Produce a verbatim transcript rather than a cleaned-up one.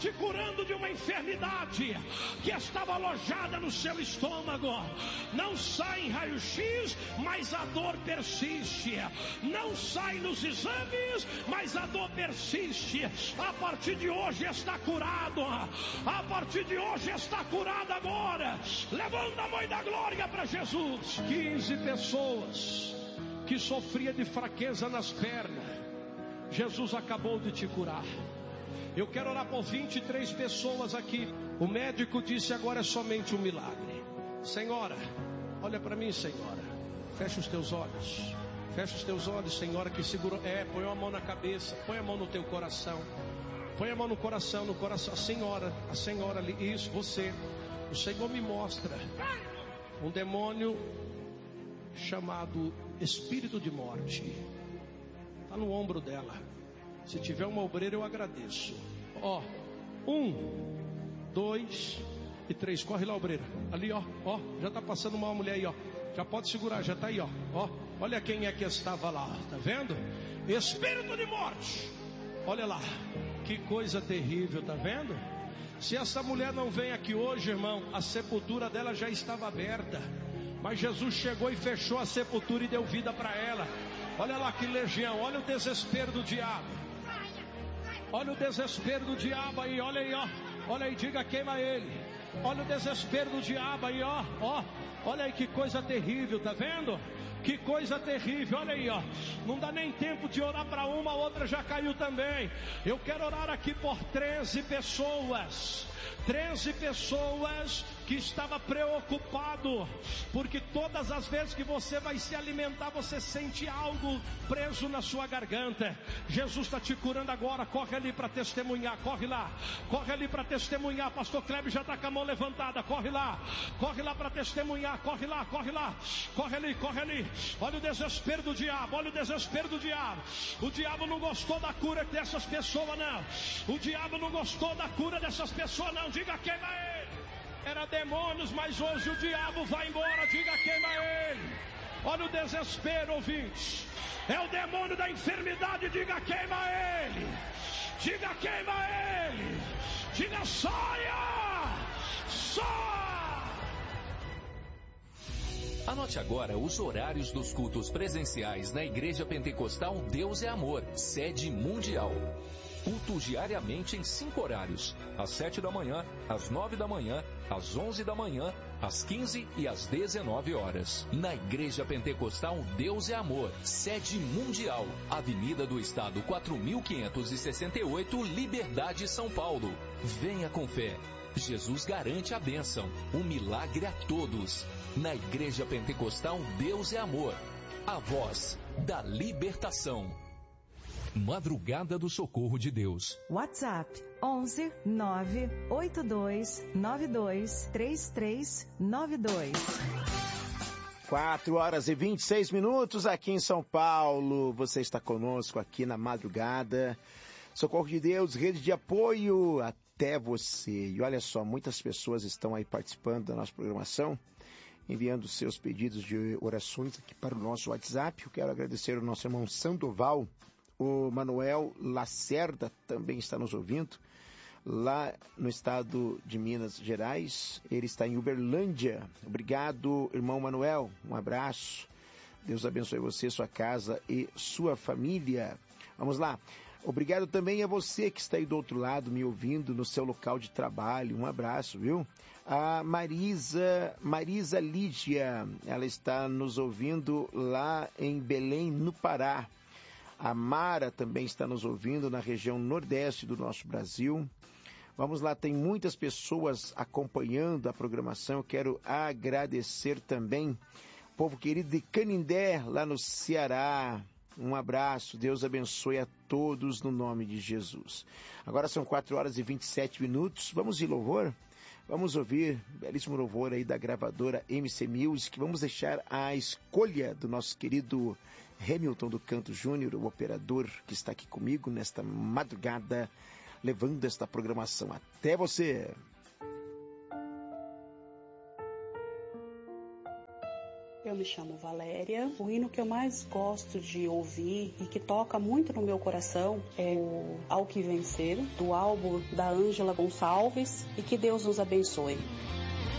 te curando de uma enfermidade que estava alojada no seu estômago. Não sai em raio-x, mas a dor persiste. Não sai nos exames, mas a dor persiste. A partir de hoje está curado. A partir de hoje está curado agora. Levanta a mão da glória para Jesus. quinze pessoas que sofriam de fraqueza nas pernas, Jesus acabou de te curar. Eu quero orar por vinte e três pessoas aqui. O médico disse agora é somente um milagre. Senhora, olha para mim, senhora. Fecha os teus olhos. Fecha os teus olhos, senhora, que segurou. É, põe a mão na cabeça. Põe a mão no teu coração. Põe a mão no coração, no coração. A senhora, a senhora ali. Isso, você. O Senhor me mostra um demônio chamado espírito de morte. Está no ombro dela. Se tiver uma obreira eu agradeço. Ó, um, dois e três. Corre lá, obreira. Ali, ó, ó, já está passando uma mulher aí, ó. Já pode segurar, já está aí, ó. Ó, olha quem é que estava lá, tá vendo? Espírito de morte. Olha lá, que coisa terrível, tá vendo? Se essa mulher não vem aqui hoje, irmão, a sepultura dela já estava aberta. Mas Jesus chegou e fechou a sepultura e deu vida para ela. Olha lá que legião, olha o desespero do diabo. Olha o desespero do diabo aí, olha aí, ó. Olha aí, diga, queima ele. Olha o desespero do diabo aí, ó, ó. Olha aí que coisa terrível, tá vendo? Que coisa terrível, olha aí, ó. Não dá nem tempo de orar para uma, a outra já caiu também. Eu quero orar aqui por treze pessoas. treze pessoas que estava preocupado, porque todas as vezes que você vai se alimentar, você sente algo preso na sua garganta. Jesus está te curando agora. Corre ali para testemunhar, corre lá, corre ali para testemunhar. Pastor Kleber já está com a mão levantada, corre lá, corre lá para testemunhar, corre lá, corre lá, corre ali, corre ali. Olha o desespero do diabo, olha o desespero do diabo. O diabo não gostou da cura dessas pessoas, não. O diabo não gostou da cura dessas pessoas, não. Diga, queima ele. Era demônios, mas hoje o diabo vai embora. Diga, queima ele. Olha o desespero, ouvinte. É o demônio da enfermidade. Diga, queima ele. Diga, queima ele. Diga, saia. Saia. Anote agora os horários dos cultos presenciais na Igreja Pentecostal Deus é Amor, sede mundial. Cultos diariamente em cinco horários: às sete da manhã, às nove da manhã, às onze da manhã, às quinze e às dezenove horas. Na Igreja Pentecostal Deus é Amor, sede mundial, Avenida do Estado quatro mil quinhentos e sessenta e oito, Liberdade, São Paulo. Venha com fé. Jesus garante a bênção, o milagre a todos. Na Igreja Pentecostal Deus é Amor, a voz da libertação. Madrugada do Socorro de Deus. WhatsApp onze nove oito dois nove dois três três nove dois. quatro horas e vinte e seis minutos aqui em São Paulo. Você está conosco aqui na madrugada. Socorro de Deus, rede de apoio até você. E olha só, muitas pessoas estão aí participando da nossa programação, enviando seus pedidos de orações aqui para o nosso WhatsApp. Eu quero agradecer ao nosso irmão Sandoval. O Manuel Lacerda também está nos ouvindo, lá no estado de Minas Gerais. Ele está em Uberlândia. Obrigado, irmão Manuel. Um abraço. Deus abençoe você, sua casa e sua família. Vamos lá. Obrigado também a você que está aí do outro lado, me ouvindo no seu local de trabalho. Um abraço, viu? A Marisa, Marisa Lídia, ela está nos ouvindo lá em Belém, no Pará. A Mara também está nos ouvindo na região nordeste do nosso Brasil. Vamos lá, tem muitas pessoas acompanhando a programação. Eu quero agradecer também povo querido de Canindé, lá no Ceará. Um abraço, Deus abençoe a todos no nome de Jesus. Agora são quatro horas e vinte e sete minutos. Vamos de louvor? Vamos ouvir belíssimo louvor aí da gravadora M C Music. Vamos deixar a escolha do nosso querido Hamilton do Canto Júnior, o operador que está aqui comigo nesta madrugada, levando esta programação até você. Eu me chamo Valéria. O hino que eu mais gosto de ouvir e que toca muito no meu coração é o Ao Que Vencer, do álbum da Ângela Gonçalves, e que Deus nos abençoe.